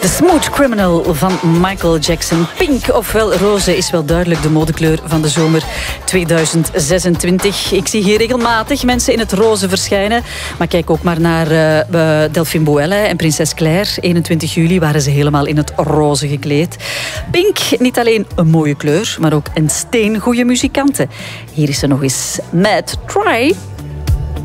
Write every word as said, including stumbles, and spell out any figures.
De Smooth Criminal van Michael Jackson. Pink, ofwel roze, is wel duidelijk de modekleur van de zomer tweeduizend zesentwintig. Ik zie hier regelmatig mensen in het roze verschijnen. Maar kijk ook maar naar uh, Delphine Boelle en prinses Claire. eenentwintig juli waren ze helemaal in het roze gekleed. Pink, niet alleen een mooie kleur, maar ook een steengoeie muzikanten. Hier is ze nog eens met Try.